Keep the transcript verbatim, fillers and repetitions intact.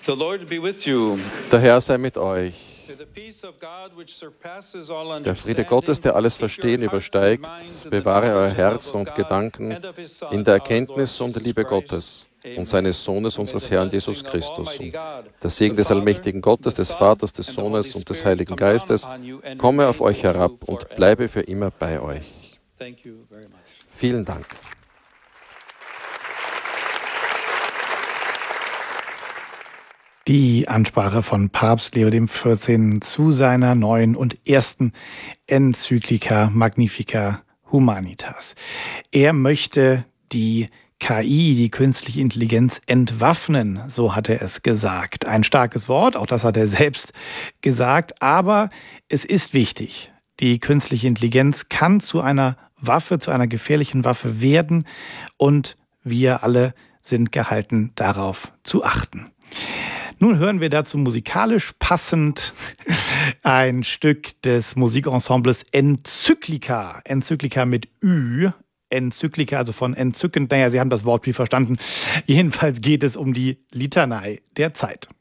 The Lord be with you. Der Herr sei mit euch. May the peace of God, which surpasses all Der Friede understanding, Gottes, der alles keep your Verstehen hearts and übersteigt, minds in the bewahre euer knowledge and love Herz of und God Gedanken and of His Son, in der our Lord Erkenntnis und der Jesus Liebe Christ. Gottes Amen. und seines Sohnes, And may unseres the Herrn blessing Jesus of Christus. Almighty Und God, der Segen the des Father, allmächtigen Gottes, the des Son, Vaters, des and the Holy Sohnes und des Spirit Heiligen come down Geistes upon you and komme auf remain euch with herab you und forever. bleibe für immer bei euch. Thank you very much. Vielen Dank. Die Ansprache von Papst Leo der vierzehnte. zu seiner neuen und ersten Enzyklika Magnificat Humanitas. Er möchte die K I, die künstliche Intelligenz, entwaffnen, so hat er es gesagt. Ein starkes Wort, auch das hat er selbst gesagt, aber es ist wichtig. Die künstliche Intelligenz kann zu einer Waffe, zu einer gefährlichen Waffe werden und wir alle sind gehalten, darauf zu achten. Nun hören wir dazu musikalisch passend ein Stück des Musikensembles Enzyklika. Enzyklika mit Ü. Enzyklika, also von entzückend. Naja, Sie haben das Wort wie verstanden. Jedenfalls geht es um die Litanei der Zeit.